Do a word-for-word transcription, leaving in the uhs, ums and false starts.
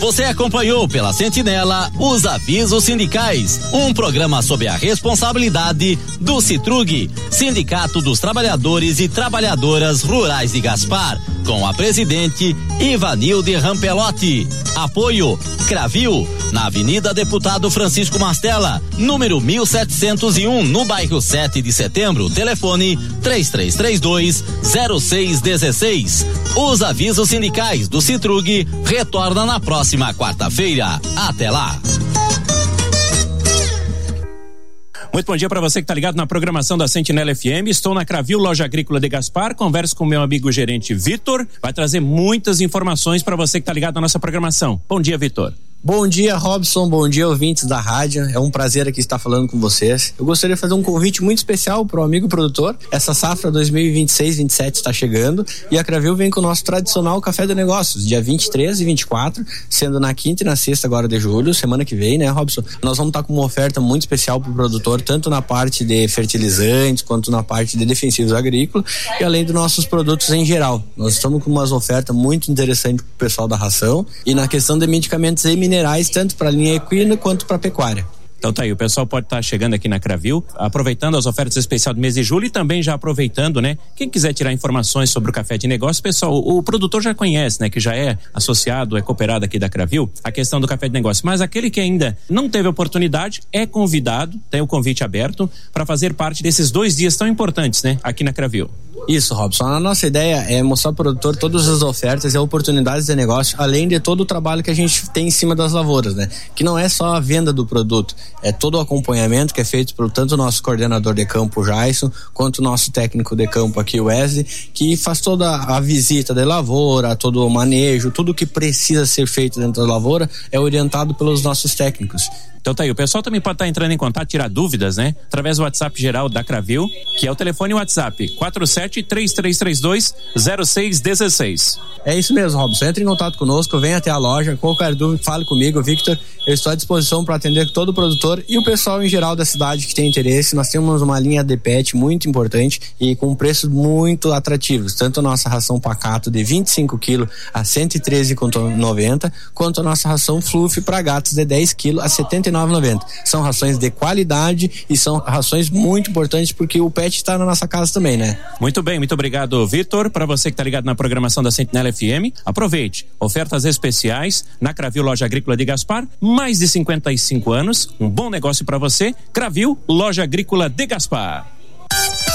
Você acompanhou pela Sentinela os avisos sindicais, um programa sob a responsabilidade do Citrug, Sindicato dos Trabalhadores e Trabalhadoras Rurais de Gaspar, com a presidente Ivanilde Rampelotti. Apoio Cravil, na Avenida Deputado Francisco Mastella, número mil setecentos e um, no bairro sete de setembro. Telefone três três três dois zero seis um seis. Os avisos sindicais do Citrug retornam na próxima quarta-feira. Até lá. Muito bom dia para você que está ligado na programação da Sentinela F M. Estou na Cravil, Loja Agrícola de Gaspar. Converso com meu amigo gerente Vitor. Vai trazer muitas informações para você que está ligado na nossa programação. Bom dia, Vitor. Bom dia, Robson, bom dia, ouvintes da rádio. É um prazer aqui estar falando com vocês. Eu gostaria de fazer um convite muito especial para o amigo produtor. Essa safra dois mil e vinte e seis, vinte e sete está chegando e a Cravil vem com o nosso tradicional Café de Negócios, dia vinte e três e vinte e quatro, sendo na quinta e na sexta agora de julho, semana que vem, né, Robson? Nós vamos estar com uma oferta muito especial para o produtor, tanto na parte de fertilizantes quanto na parte de defensivos agrícolas e além dos nossos produtos em geral. Nós estamos com umas ofertas muito interessantes para o pessoal da ração e na questão de medicamentos e minerais, tanto para a linha equina quanto para a pecuária. Então tá aí, o pessoal pode estar tá chegando aqui na Cravil, aproveitando as ofertas especiais do mês de julho e também já aproveitando, né? Quem quiser tirar informações sobre o café de negócio, pessoal, o, o produtor já conhece, né? Que já é associado, é cooperado aqui da Cravil, a questão do café de negócio. Mas aquele que ainda não teve oportunidade é convidado, tem o convite aberto para fazer parte desses dois dias tão importantes, né? Aqui na Cravil. Isso, Robson. A nossa ideia é mostrar ao produtor todas as ofertas e oportunidades de negócio, além de todo o trabalho que a gente tem em cima das lavouras, né? Que não é só a venda do produto, é todo o acompanhamento que é feito por tanto o nosso coordenador de campo, Jason, quanto o nosso técnico de campo aqui, o Wesley, que faz toda a visita da lavoura, todo o manejo, tudo que precisa ser feito dentro da lavoura é orientado pelos nossos técnicos. Então tá aí, o pessoal também pode estar entrando em contato, tirar dúvidas, né? Através do WhatsApp geral da Cravil, que é o telefone WhatsApp quatro sete três três três dois zero seis um seis. É isso mesmo, Robson. Entre em contato conosco, venha até a loja, qualquer dúvida, fale comigo, Victor. Eu estou à disposição para atender todo o produtor e o pessoal em geral da cidade que tem interesse. Nós temos uma linha de pet muito importante e com preços muito atrativos, tanto a nossa ração pacato de vinte e cinco quilos a cento e treze reais e noventa centavos, quanto a nossa ração fluff para gatos de dez quilos a setenta e nove reais e noventa centavos. São rações de qualidade e são rações muito importantes porque o pet está na nossa casa também, né? Muito bem, muito obrigado, Vitor. Para você que está ligado na programação da Sentinela F M, aproveite. Ofertas especiais na Cravil, Loja Agrícola de Gaspar. Mais de cinquenta e cinco anos, um bom negócio para você. Cravil, Loja Agrícola de Gaspar.